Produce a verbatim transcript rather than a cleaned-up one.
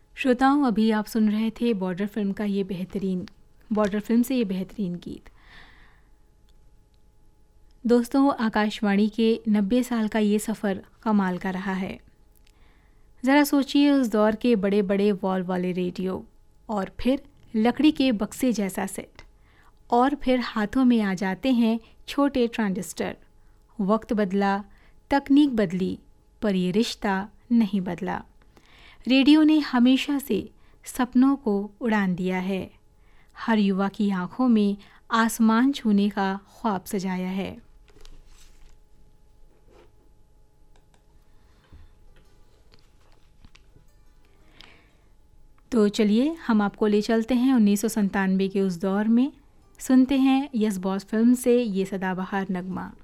श्रोताओं, अभी आप सुन रहे थे बॉर्डर फिल्म का ये बेहतरीन बॉर्डर फिल्म से ये बेहतरीन गीत। दोस्तों, आकाशवाणी के नब्बे साल का ये सफ़र कमाल का रहा है। ज़रा सोचिए, उस दौर के बड़े बड़े वॉल वाले रेडियो, और फिर लकड़ी के बक्से जैसा सेट, और फिर हाथों में आ जाते हैं छोटे ट्रांजिस्टर। वक्त बदला, तकनीक बदली, पर ये रिश्ता नहीं बदला। रेडियो ने हमेशा से सपनों को उड़ान दिया है, हर युवा की आंखों में आसमान छूने का ख्वाब सजाया है। तो चलिए हम आपको ले चलते हैं उन्नीस सौ सत्तानवे के उस दौर में। सुनते हैं यस बॉस फिल्म से ये सदाबहार नगमा।